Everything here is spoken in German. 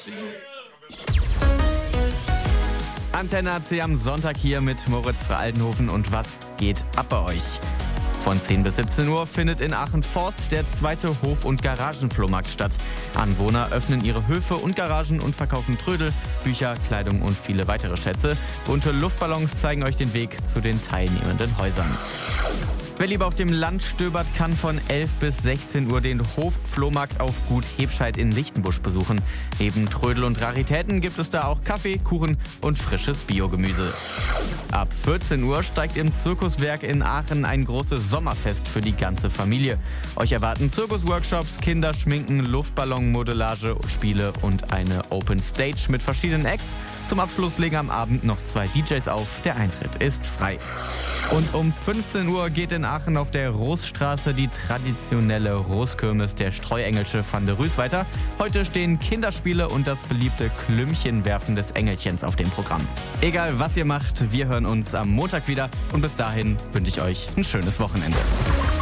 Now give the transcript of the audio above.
Antenne AC am Sonntag hier mit Moritz Frey-Aldenhofen und was geht ab bei euch? Von 10 bis 17 Uhr findet in Aachen-Forst der zweite Hof- und Garagenflohmarkt statt. Anwohner öffnen ihre Höfe und Garagen und verkaufen Trödel, Bücher, Kleidung und viele weitere Schätze. Bunte Luftballons zeigen euch den Weg zu den teilnehmenden Häusern. Wer lieber auf dem Land stöbert, kann von 11 bis 16 Uhr den Hof-Flohmarkt auf Gut Hebscheid in Lichtenbusch besuchen. Neben Trödel und Raritäten gibt es da auch Kaffee, Kuchen und frisches Biogemüse. Ab 14 Uhr steigt im Zirkuswerk in Aachen ein großes Sommerfest für die ganze Familie. Euch erwarten Zirkusworkshops, Kinderschminken, Luftballonmodellage, Spiele und eine Open Stage mit verschiedenen Acts. Zum Abschluss legen am Abend noch 2 DJs auf. Der Eintritt ist frei. Und um 15 Uhr geht in Aachen auf der Roßstraße die traditionelle Roßkirmes der Streuengelsche van der Rüß weiter. Heute stehen Kinderspiele und das beliebte Klümpchenwerfen des Engelchens auf dem Programm. Egal was ihr macht, wir hören uns am Montag wieder und bis dahin wünsche ich euch ein schönes Wochenende.